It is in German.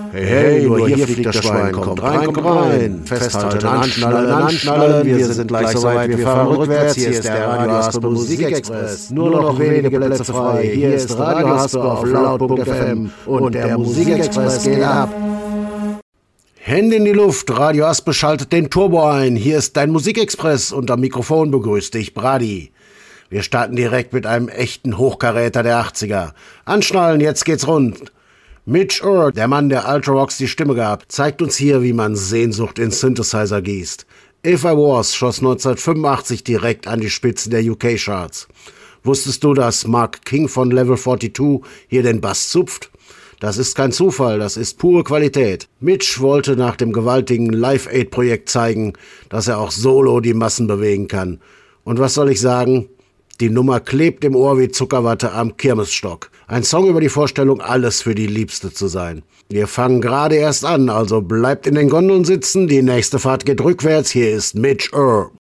Hey, hey, nur hier fliegt das Schwein, kommt rein, festhalten, anschnallen, wir sind gleich soweit, wir fahren rückwärts, hier ist der Radio Haspe Musikexpress, nur noch wenige Plätze frei, hier ist Radio Haspe auf laut.fm und der Musikexpress geht ab. Hände in die Luft, Radio Haspe schaltet den Turbo ein, hier ist dein Musikexpress und am Mikrofon begrüßt dich Brady. Wir starten direkt mit einem echten Hochkaräter der 80er. Anschnallen, jetzt geht's rund. Mitch Ure, der Mann, der Ultravox die Stimme gab, zeigt uns hier, wie man Sehnsucht in Synthesizer gießt. If I Was schoss 1985 direkt an die Spitzen der UK-Charts. Wusstest du, dass Mark King von Level 42 hier den Bass zupft? Das ist kein Zufall, das ist pure Qualität. Mitch wollte nach dem gewaltigen Live-Aid-Projekt zeigen, dass er auch solo die Massen bewegen kann. Und was soll ich sagen? Die Nummer klebt im Ohr wie Zuckerwatte am Kirmesstock. Ein Song über die Vorstellung, alles für die Liebste zu sein. Wir fangen gerade erst an, also bleibt in den Gondeln sitzen. Die nächste Fahrt geht rückwärts. Hier ist Mitch Ure.